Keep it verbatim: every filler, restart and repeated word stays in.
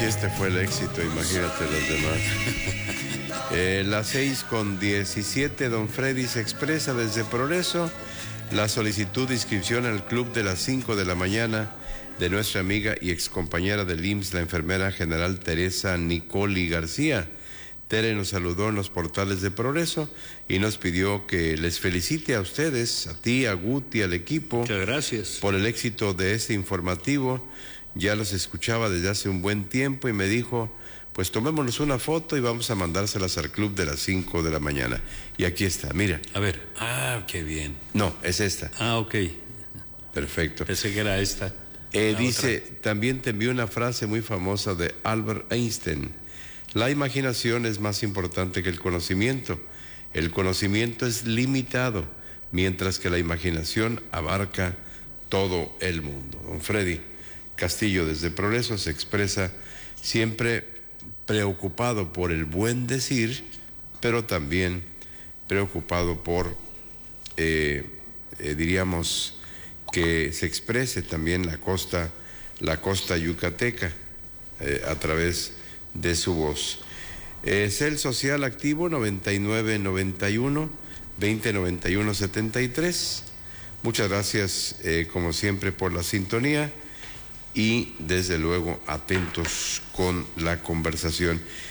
si este fue el éxito, imagínate los demás. Eh, las seis con diecisiete, don Freddy se expresa desde Progreso la solicitud de inscripción al club de las cinco de la mañana de nuestra amiga y excompañera del I M S S, la enfermera general Teresa Nicoli García. Tere nos saludó en los portales de Progreso y nos pidió que les felicite a ustedes, a ti, a Guti, al equipo. Muchas gracias. Por el éxito de este informativo. Ya los escuchaba desde hace un buen tiempo y me dijo, pues tomémonos una foto y vamos a mandárselas al club de las cinco de la mañana. Y aquí está, mira. A ver, ah, qué bien. No, es esta. Ah, ok. Perfecto. Pensé que era esta. Eh, dice, otra. También te envió una frase muy famosa de Albert Einstein. La imaginación es más importante que el conocimiento. El conocimiento es limitado, mientras que la imaginación abarca todo el mundo. Don Freddy Castillo desde Progreso se expresa siempre preocupado por el buen decir, pero también preocupado por, eh, eh, diríamos, que se exprese también la costa, la costa yucateca eh, a través de su voz. Eh, Cel Social Activo noventa y nueve noventa y uno veinte noventa y uno setenta y tres. Muchas gracias eh, como siempre por la sintonía y desde luego atentos con la conversación.